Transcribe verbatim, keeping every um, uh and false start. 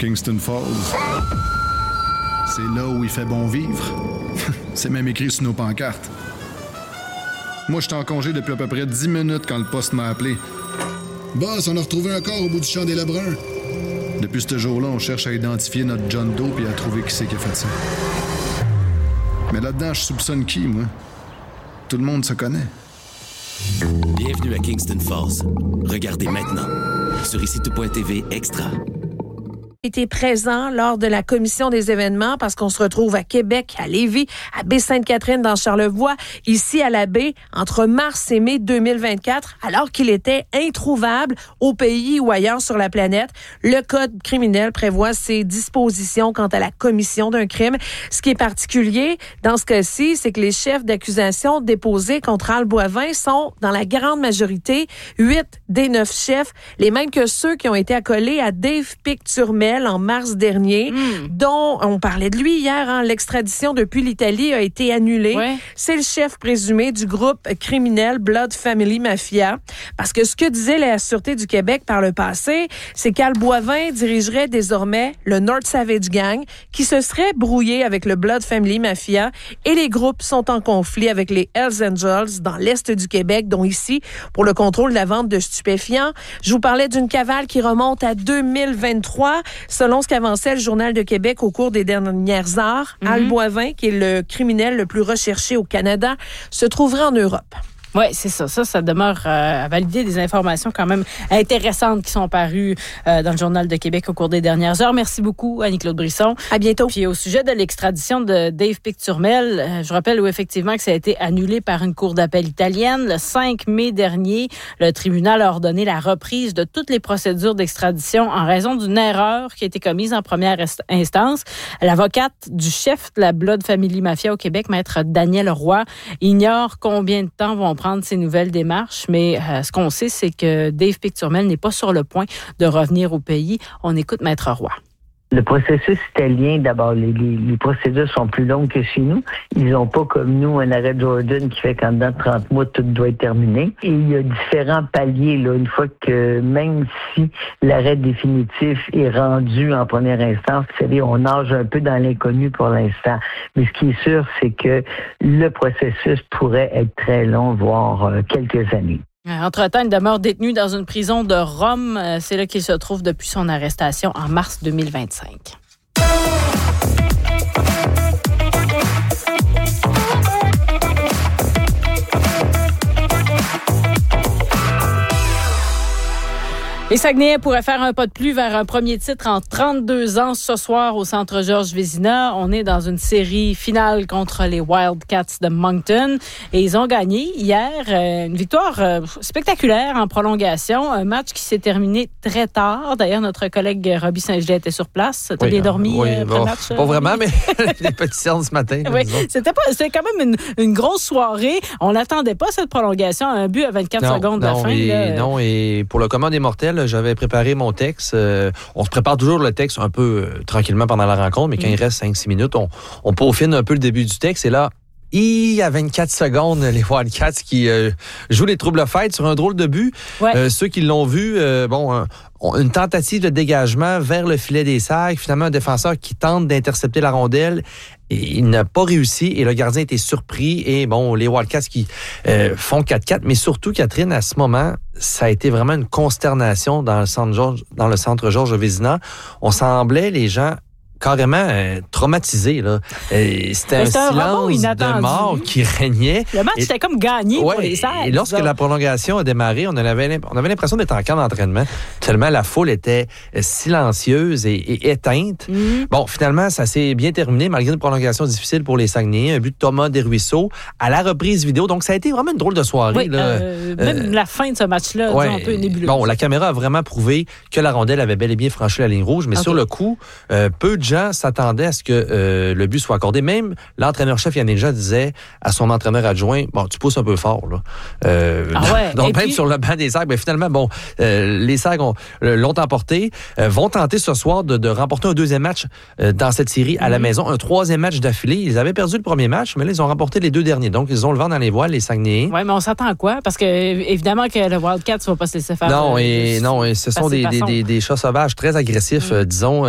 Kingston Falls. C'est là où il fait bon vivre. C'est même écrit sur nos pancartes. Moi, j'étais en congé depuis à peu près dix minutes quand le poste m'a appelé. Boss, on a retrouvé un corps au bout du champ des Lebrun. Depuis ce jour-là, on cherche à identifier notre John Doe et à trouver qui c'est qui a fait ça. Mais là-dedans, je soupçonne qui, moi? Tout le monde se connaît. Bienvenue à Kingston Falls. Regardez maintenant sur ici tout point t v Extra. Été présent lors de la commission des événements parce qu'on se retrouve à Québec, à Lévis, à Baie-Sainte-Catherine, dans Charlevoix, ici à la baie, entre mars et mai deux mille vingt-quatre, alors qu'il était introuvable au pays ou ailleurs sur la planète. Le Code criminel prévoit ses dispositions quant à la commission d'un crime. Ce qui est particulier dans ce cas-ci, c'est que les chefs d'accusation déposés contre Al Boivin sont, dans la grande majorité, huit des neuf chefs, les mêmes que ceux qui ont été accolés à Dave Picturmel en mars dernier, mm. dont on parlait de lui hier. Hein, l'extradition depuis l'Italie a été annulée. Ouais. C'est le chef présumé du groupe criminel Blood Family Mafia. Parce que ce que disait la Sûreté du Québec par le passé, c'est qu'Al Boivin dirigerait désormais le North Savage Gang, qui se serait brouillé avec le Blood Family Mafia. Et les groupes sont en conflit avec les Hells Angels dans l'est du Québec, dont ici, pour le contrôle de la vente de stupéfiants. Je vous parlais d'une cavale qui remonte à deux mille vingt-trois. Selon ce qu'avançait le Journal de Québec au cours des dernières heures, mm-hmm. Al Boivin, qui est le criminel le plus recherché au Canada, se trouverait en Europe. Oui, c'est ça. Ça, ça demeure euh, à valider des informations quand même intéressantes qui sont parues euh, dans le Journal de Québec au cours des dernières heures. Merci beaucoup, Annie-Claude Brisson. À bientôt. Puis au sujet de l'extradition de Dave Picturmel, euh, je rappelle où effectivement que ça a été annulé par une cour d'appel italienne. Le cinq mai dernier, le tribunal a ordonné la reprise de toutes les procédures d'extradition en raison d'une erreur qui a été commise en première est- instance. L'avocate du chef de la Blood Family Mafia au Québec, maître Daniel Roy, ignore combien de temps vont prendre ces nouvelles démarches, mais euh, ce qu'on sait, c'est que Dave Picturmel n'est pas sur le point de revenir au pays. On écoute Maître Roy. Le processus italien, d'abord, les, les, les procédures sont plus longues que chez nous. Ils n'ont pas, comme nous, un arrêt Jordan qui fait qu'en dedans de trente mois, tout doit être terminé. Et il y a différents paliers, là, une fois que, même si l'arrêt définitif est rendu en première instance, vous savez, on nage un peu dans l'inconnu pour l'instant. Mais ce qui est sûr, c'est que le processus pourrait être très long, voire euh, quelques années. Entre-temps, il demeure détenu dans une prison de Rome. C'est là qu'il se trouve depuis son arrestation en mars deux mille vingt-cinq. Les Saguenayens pourraient faire un pas de plus vers un premier titre en trente-deux ans ce soir au Centre Georges Vézina. On est dans une série finale contre les Wildcats de Moncton et ils ont gagné hier euh, une victoire euh, spectaculaire en prolongation. Un match qui s'est terminé très tard. D'ailleurs, notre collègue Robbie Saint-Gelais était sur place. T'as oui, bien dormi oui, euh, après bon, le match? Pas vraiment, mais les petites séances ce matin. Oui, c'était, pas, c'était quand même une, une grosse soirée. On n'attendait pas cette prolongation. Un but à vingt-quatre non, secondes de la non, fin. Et, là. Non, et pour le commun des mortels, j'avais préparé mon texte. Euh, on se prépare toujours le texte un peu euh, tranquillement pendant la rencontre, mais quand mmh. il reste cinq six minutes, on, on peaufine un peu le début du texte. Et là, il y a vingt-quatre secondes, les Wildcats qui euh, jouent les troubles fêtes sur un drôle de but. Ouais. Euh, ceux qui l'ont vu, euh, bon, euh, une tentative de dégagement vers le filet des Sags. Finalement, un défenseur qui tente d'intercepter la rondelle. Et il n'a pas réussi et le gardien était surpris. Et bon, les Wildcats qui euh, font quatre quatre. Mais surtout, Catherine, à ce moment, ça a été vraiment une consternation dans le centre Georges, dans le centre Georges Vézina. On semblait, les gens, carrément euh, traumatisé. Là. Et c'était un, un silence de mort qui régnait. Le match et, était comme gagné ouais, pour les Sags. Et lorsque la prolongation a démarré, on avait, on avait l'impression d'être en camp d'entraînement, tellement la foule était silencieuse et, et éteinte. Mm-hmm. Bon, finalement, ça s'est bien terminé, malgré une prolongation difficile pour les Saguenayens. Un but de Thomas Desruisseaux à la reprise vidéo. Donc, ça a été vraiment une drôle de soirée. Oui, là. Euh, même euh, la fin de ce match-là, ouais, un peu nébuleuse. Bon, la caméra a vraiment prouvé que la rondelle avait bel et bien franchi la ligne rouge, mais okay. sur le coup, euh, peu de gens s'attendaient à ce que euh, le but soit accordé. Même l'entraîneur-chef Yannick Jean disait à son entraîneur adjoint, bon, tu pousses un peu fort, là. Euh, ah ouais. Donc, et même puis... sur le banc des Sags, ben, finalement, bon, euh, les Sags ont, euh, l'ont emporté, euh, vont tenter ce soir de, de remporter un deuxième match euh, dans cette série à mm-hmm. la maison, un troisième match d'affilée. Ils avaient perdu le premier match, mais là, ils ont remporté les deux derniers. Donc, ils ont le vent dans les voiles, les Saguenayens. Oui, mais on s'attend à quoi? Parce que, évidemment, que le Wildcat ne va pas se laisser faire. Non, euh, et, non, et ce sont des, des, des, des chats sauvages très agressifs, mm. euh, disons.